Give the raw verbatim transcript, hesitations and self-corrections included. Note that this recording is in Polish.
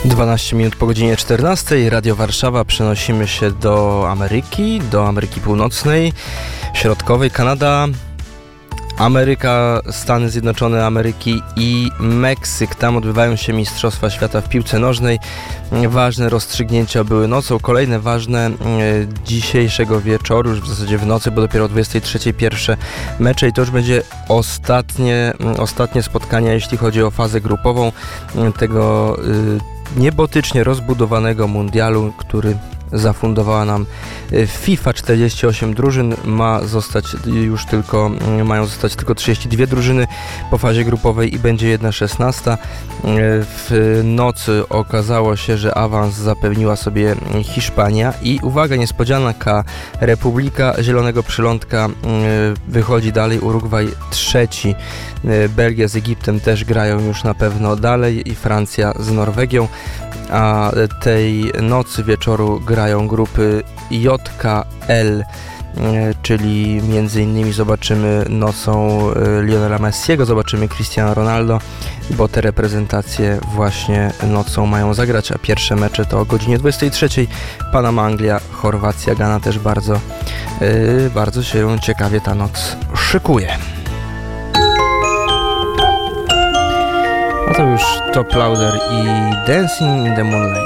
dwanaście minut po godzinie czternastej. Radio Warszawa. Przenosimy się do Ameryki, do Ameryki Północnej, Środkowej, Kanada, Ameryka, Stany Zjednoczone Ameryki i Meksyk. Tam odbywają się Mistrzostwa Świata w piłce nożnej. Ważne rozstrzygnięcia były nocą. Kolejne ważne e, dzisiejszego wieczoru, już w zasadzie w nocy, bo dopiero o dwudziestej trzeciej pierwsze mecze i to już będzie ostatnie, ostatnie spotkania, jeśli chodzi o fazę grupową tego e, niebotycznie rozbudowanego mundialu, który zafundowała nam FIFA. czterdzieści osiem drużyn, ma zostać już tylko, mają zostać tylko trzydzieści dwie drużyny po fazie grupowej i będzie jedna szesnasta. W nocy okazało się, że awans zapewniła sobie Hiszpania i uwaga, niespodzianka, Republika Zielonego Przylądka wychodzi dalej, Urugwaj trzeci, Belgia z Egiptem też grają już na pewno dalej i Francja z Norwegią. A tej nocy wieczoru grają grupy J K L, czyli między innymi zobaczymy nocą Lionela Messiego, zobaczymy Cristiano Ronaldo, bo te reprezentacje właśnie nocą mają zagrać, a pierwsze mecze to o godzinie dwudziestej trzeciej. Panama, Anglia, Chorwacja, Gana też bardzo, yy, bardzo się ciekawie ta noc szykuje. No to już Top Lauder i Dancing in the Moonlight.